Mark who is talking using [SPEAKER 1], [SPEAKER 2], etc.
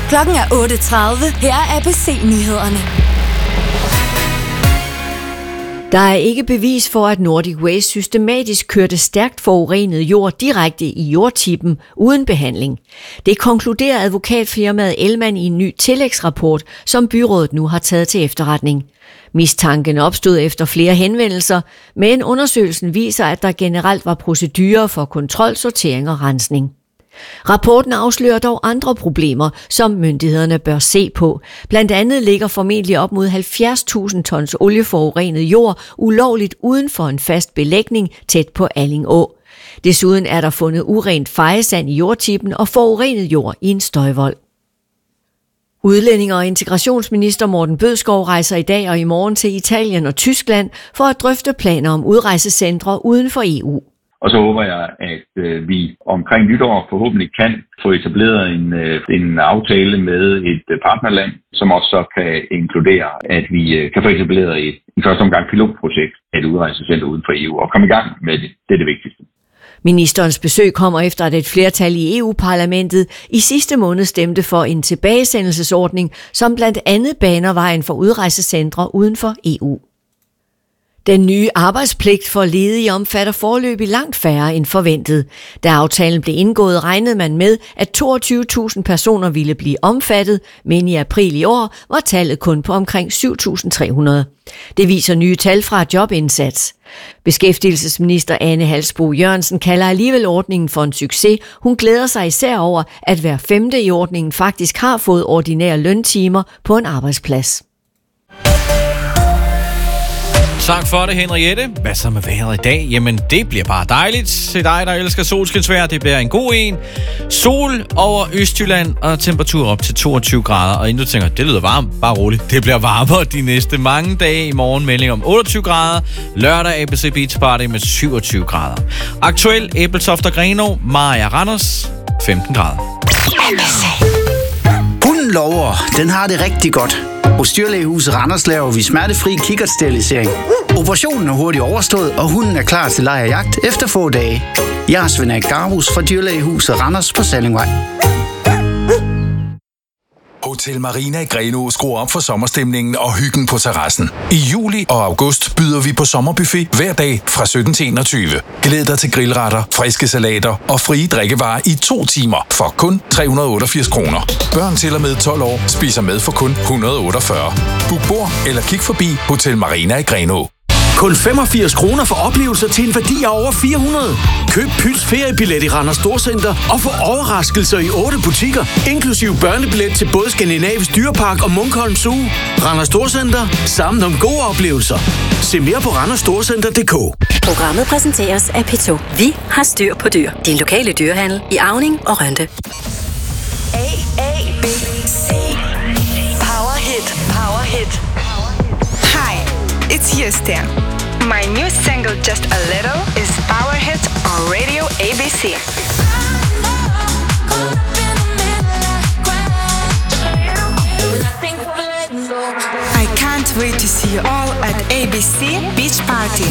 [SPEAKER 1] Klokken er 8:30. Her er ABC-nyhederne.
[SPEAKER 2] Der er ikke bevis for, at Nordic Waste systematisk kørte stærkt forurenet jord direkte i jordtippen uden behandling. Det konkluderer advokatfirmaet Elman i en ny tillægsrapport, som byrådet nu har taget til efterretning. Mistanken opstod efter flere henvendelser, men undersøgelsen viser, at der generelt var procedurer for kontrol, sortering og rensning. Rapporten afslører dog andre problemer, som myndighederne bør se på. Blandt andet ligger formentlig op mod 70.000 tons olieforurenet jord ulovligt uden for en fast belægning tæt på Alling Å. Desuden er der fundet urent fejesand i jordtippen og forurenet jord i en støjvold. Udlændinge- og integrationsminister Morten Bødskov rejser i dag og i morgen til Italien og Tyskland for at drøfte planer om udrejsecentre uden for EU.
[SPEAKER 3] Og så håber jeg, at vi omkring nytår forhåbentlig kan få etableret en aftale med et partnerland, som også så kan inkludere, at vi kan få etableret i første omgang pilotprojekt af et udrejsecenter uden for EU og komme i gang med det. Det er det vigtigste.
[SPEAKER 2] Ministerens besøg kommer efter, at et flertal i EU-parlamentet i sidste måned stemte for en tilbagesendelsesordning, som blandt andet baner vejen for udrejsecentre uden for EU. Den nye arbejdspligt for ledige omfatter foreløbig langt færre end forventet. Da aftalen blev indgået, regnede man med, at 22.000 personer ville blive omfattet, men i april i år var tallet kun på omkring 7.300. Det viser nye tal fra Jobindsats. Beskæftigelsesminister Ane Halsboe-Jørgensen kalder alligevel ordningen for en succes. Hun glæder sig især over, at hver femte i ordningen faktisk har fået ordinære løntimer på en arbejdsplads.
[SPEAKER 4] Tak for det, Henriette. Hvad så med vejret i dag? Jamen, det bliver bare dejligt. Til dig, der elsker solskinsvejr, det bliver en god en. Sol over Østjylland og temperatur op til 22 grader. Og inden du tænker, det lyder varmt, bare roligt. Det bliver varmere de næste mange dage. I morgen melding om 28 grader. Lørdag ABC Beach Party med 27 grader. Aktuel Ebeltoft og Grenaa, Maja Randers, 15 grader.
[SPEAKER 5] Hunden lover, den har det rigtig godt. Hos Dyrlægehuset Randers laver vi smertefri kikkertsterilisering. Operationen er hurtigt overstået, og hunden er klar til leg og jagt efter få dage. Jeg er Svend Erik Garbus fra Dyrlægehuset Randers på Sallingvej.
[SPEAKER 6] Hotel Marina i Grenaa skruer op for sommerstemningen og hyggen på terrassen. I juli og august byder vi på sommerbuffet hver dag fra 17 til 21. Glæd dig til grillretter, friske salater og frie drikkevarer i 2 timer for kun 388 kroner. Børn til og med 12 år spiser med for kun 148. Book bord eller kig forbi Hotel Marina i Grenaa.
[SPEAKER 7] Kun 85 kroner for oplevelser til en værdi af over 400. Køb Pyls feriebillet i Randers Storcenter og få overraskelser i 8 butikker, inklusiv børnebillet til både Skandinavisk Dyrepark og Munkholm Zoo. Randers Storcenter. Sammen om gode oplevelser. Se mere på randersstorcenter.dk.
[SPEAKER 8] Programmet præsenteres af P2. Vi har styr på dyr. Din lokale dyrehandel i Auning og Rønde.
[SPEAKER 9] ABC. Power hit. Power hit. Hi, it's Yestia. My new single, Just a Little, is Power Hit on Radio ABC. I can't wait to see you all at ABC Beach Party.